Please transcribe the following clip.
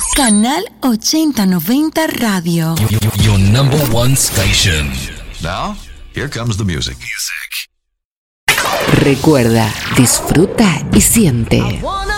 Canal 8090 Radio. Your number one station. Now, here comes the music. Recuerda, disfruta y siente. I wanna